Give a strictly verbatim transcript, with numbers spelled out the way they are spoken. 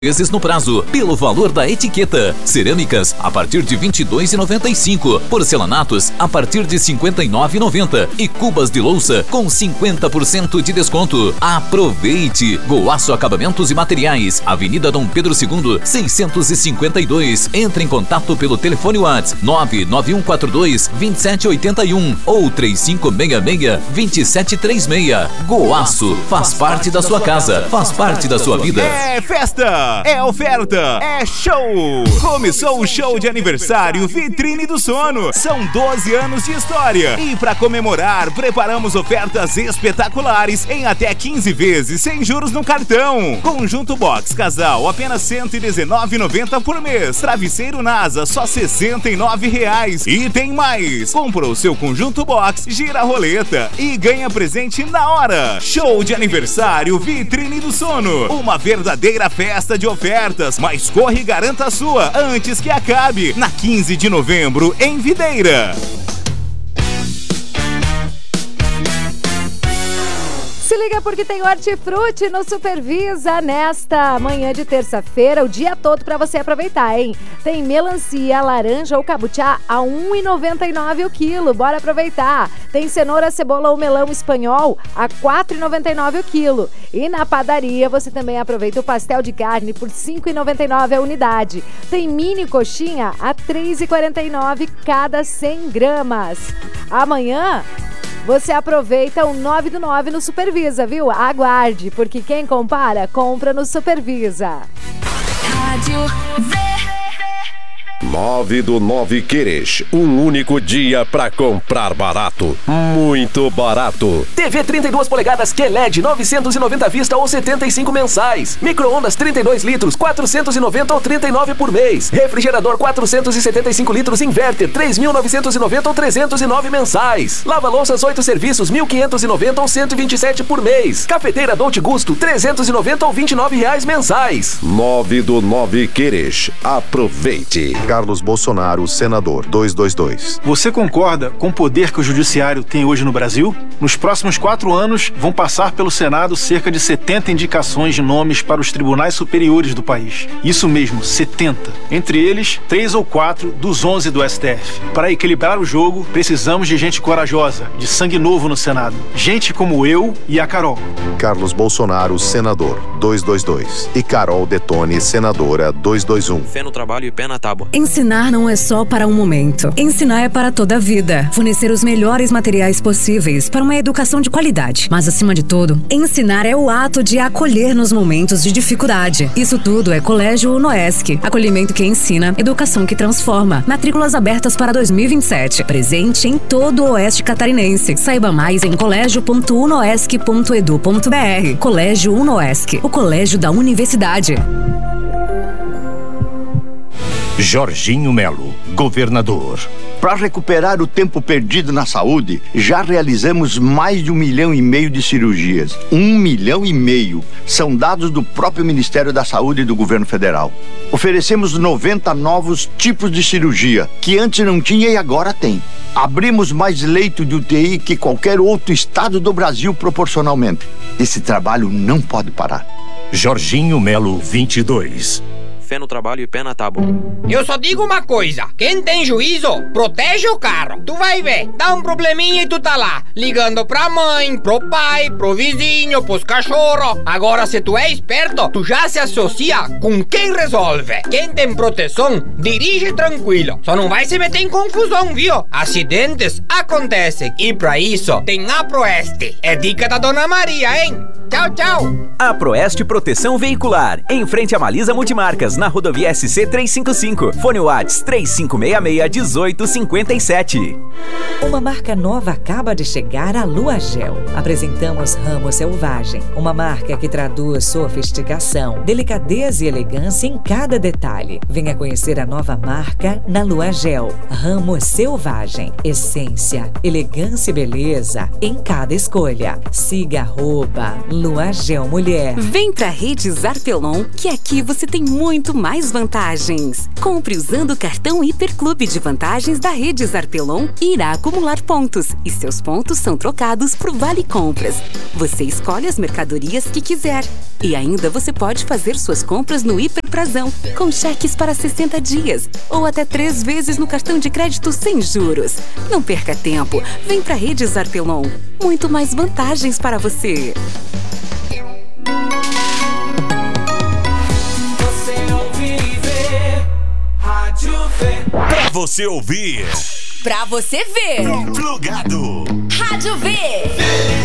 vezes no prazo, pelo valor da etiqueta. Cerâmicas a partir de vinte e dois reais e noventa e cinco centavos. Porcelanatos a partir de cinquenta e nove reais e noventa centavos. E cubas de louça com cinquenta por cento de desconto. Aproveite! Goaço Acabamentos e Materiais, Avenida Dom Pedro segundo, seiscentos e cinquenta e dois. Entre em contato pelo telefone WhatsApp nove nove um quatro dois, dois sete oito um ou três cinco seis seis, dois sete três seis. Goaço faz parte da sua casa, faz parte da sua vida. É festa! É oferta, é show! Começou o show de aniversário Vitrine do Sono. São doze anos de história. E para comemorar, preparamos ofertas espetaculares em até quinze vezes sem juros no cartão. Conjunto Box Casal, apenas cento e dezenove reais e noventa centavos por mês. Travesseiro NASA, só sessenta e nove reais. E tem mais! Compra o seu Conjunto Box, gira a roleta e ganha presente na hora. Show de aniversário Vitrine do Sono. Uma verdadeira festa de ofertas, mas corre e garanta a sua antes que acabe, na quinze de novembro, em Videira. Se liga porque tem hortifruti no Supervisa nesta manhã de terça-feira, o dia todo para você aproveitar, hein? Tem melancia, laranja ou cabuchá a um real e noventa e nove centavos o quilo, bora aproveitar. Tem cenoura, cebola ou melão espanhol a quatro reais e noventa e nove centavos o quilo. E na padaria você também aproveita o pastel de carne por cinco reais e noventa e nove centavos a unidade. Tem mini coxinha a três reais e quarenta e nove centavos cada cem gramas. Amanhã você aproveita o nove do nove no Supervisa, viu? Aguarde, porque quem compara, compra no Supervisa. Rádio V. nove do nove Queres, um único dia pra comprar barato, muito barato. T V trinta e duas polegadas Q L E D novecentos e noventa à vista ou setenta e cinco mensais. Micro-ondas trinta e dois litros, quatrocentos e noventa ou trinta e nove por mês. Refrigerador quatrocentos e setenta e cinco litros Inverter, três mil novecentos e noventa ou trezentos e nove mensais. Lava-louças oito serviços, mil quinhentos e noventa ou cento e vinte e sete por mês. Cafeteira Dolce Gusto, trezentos e noventa ou vinte e nove reais mensais. nove do nove Queres, aproveite. Carlos Bolsonaro, senador, duzentos e vinte e dois. Você concorda com o poder que o judiciário tem hoje no Brasil? Nos próximos quatro anos, vão passar pelo Senado cerca de setenta indicações de nomes para os tribunais superiores do país. Isso mesmo, setenta. Entre eles, três ou quatro dos onze do S T F. Para equilibrar o jogo, precisamos de gente corajosa, de sangue novo no Senado. Gente como eu e a Carol. Carlos Bolsonaro, senador, duzentos e vinte e dois. E Carol Detone, senadora, duzentos e vinte e um. Fé no trabalho e pé na tábua. Ensinar não é só para um momento. Ensinar é para toda a vida. Fornecer os melhores materiais possíveis para uma educação de qualidade. Mas, acima de tudo, ensinar é o ato de acolher nos momentos de dificuldade. Isso tudo é Colégio UNOESC. Acolhimento que ensina, educação que transforma. Matrículas abertas para dois mil e vinte e sete. Presente em todo o Oeste Catarinense. Saiba mais em colégio ponto unoesc ponto edu ponto br. Colégio UNOESC, o colégio da universidade. Jorginho Melo, governador. Para recuperar o tempo perdido na saúde, já realizamos mais de um milhão e meio de cirurgias. Um milhão e meio. São dados do próprio Ministério da Saúde e do Governo Federal. Oferecemos noventa novos tipos de cirurgia, que antes não tinha e agora tem. Abrimos mais leito de U T I que qualquer outro estado do Brasil proporcionalmente. Esse trabalho não pode parar. Jorginho Melo, vinte e dois. Fé no trabalho e pé na tábua. Eu só digo uma coisa: quem tem juízo, protege o carro. Tu vai ver, dá um probleminha e tu tá lá, ligando pra mãe, pro pai, pro vizinho, pros cachorros. Agora, se tu é esperto, tu já se associa com quem resolve. Quem tem proteção, dirige tranquilo. Só não vai se meter em confusão, viu? Acidentes acontecem. E pra isso, tem a Proeste. É dica da Dona Maria, hein? Tchau, tchau. A Proeste Proteção Veicular, em frente a Malisa Multimarcas, na rodovia S C trezentos e cinquenta e cinco. Fone Whats três cinco seis seis, um oito cinco sete. Uma marca nova acaba de chegar à Lua Gel. Apresentamos Ramo Selvagem, uma marca que traduz sofisticação, delicadeza e elegância em cada detalhe. Venha conhecer a nova marca na Lua Gel. Ramo Selvagem, essência, elegância e beleza em cada escolha. Siga arroba Lua Gel Mulher. Vem pra Redes Artelon, que aqui você tem muito muito mais vantagens. Compre usando o cartão Hiperclube de vantagens da Rede Zarpelon e irá acumular pontos. E seus pontos são trocados por Vale Compras. Você escolhe as mercadorias que quiser. E ainda você pode fazer suas compras no Hiperprazão, com cheques para sessenta dias, ou até três vezes no cartão de crédito sem juros. Não perca tempo, vem pra Rede Zarpelon. Muito mais vantagens para você. Você ouvir e ver, Rádio V. Pra você ouvir. Pra você ver. Plugado. Rádio V.